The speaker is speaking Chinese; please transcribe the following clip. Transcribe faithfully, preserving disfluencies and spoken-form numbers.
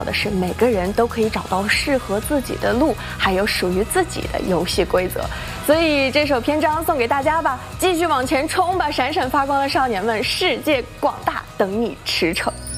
的是每个人都可以找到适合自己的路，还有属于自己的游戏规则。所以这首篇章送给大家吧，继续往前冲吧，闪闪发光的少年们，世界广大，等你驰骋。